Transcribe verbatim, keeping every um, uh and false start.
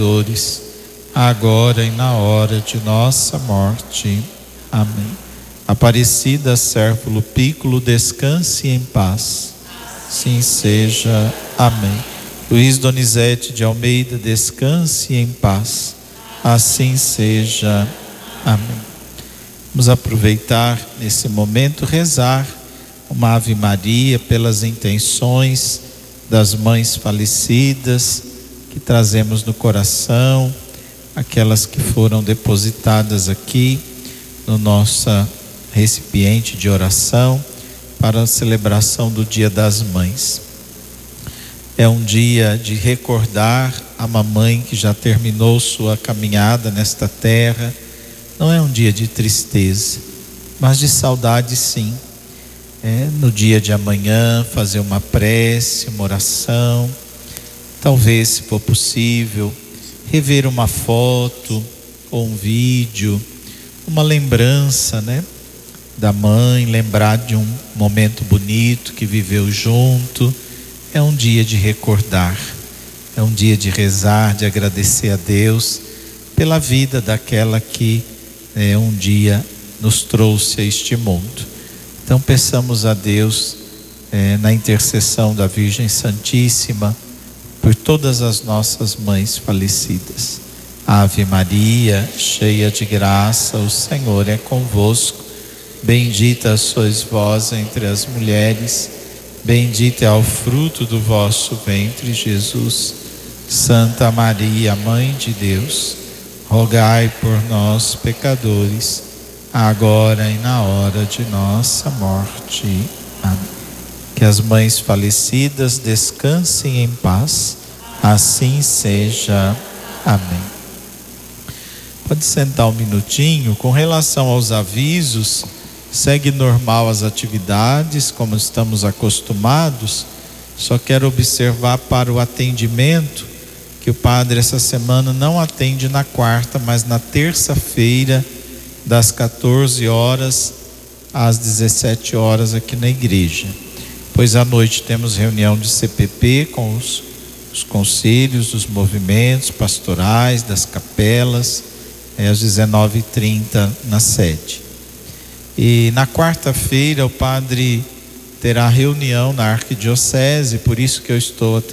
pecadores, agora e na hora de nossa morte. Amém. Aparecida, Sérvulo Pículo, descanse em paz. Sim seja. Amém. Luiz Donizete de Almeida, descanse em paz. Assim seja. Amém. Vamos aproveitar nesse momento, rezar uma Ave Maria pelas intenções das mães falecidas que trazemos no coração, aquelas que foram depositadas aqui no nosso recipiente de oração para a celebração do Dia das Mães. É um dia de recordar a mamãe que já terminou sua caminhada nesta terra. Não é um dia de tristeza, mas de saudade, sim. É, no dia de amanhã, fazer uma prece, uma oração, talvez, se for possível, rever uma foto ou um vídeo, uma lembrança, né, da mãe, lembrar de um momento bonito que viveu junto. É um dia de recordar, é um dia de rezar, de agradecer a Deus pela vida daquela que é, um dia nos trouxe a este mundo. Então peçamos a Deus, é, na intercessão da Virgem Santíssima, por todas as nossas mães falecidas. Ave Maria, cheia de graça, o Senhor é convosco. Bendita sois vós entre as mulheres, bendito é o fruto do vosso ventre, Jesus. Santa Maria, Mãe de Deus, rogai por nós, pecadores, agora e na hora de nossa morte. Amém. Que as mães falecidas descansem em paz, assim seja. Amém. Pode sentar um minutinho. Com relação aos avisos, segue normal as atividades, como estamos acostumados. Só quero observar para o atendimento, que o padre essa semana não atende na quarta, mas na terça-feira, das quatorze horas às dezessete horas aqui na igreja. Pois à noite temos reunião de C P P com os, os conselhos dos movimentos pastorais, das capelas, é, às dezenove e trinta na sede. E na quarta-feira o padre terá reunião na arquidiocese, por isso que eu estou atendendo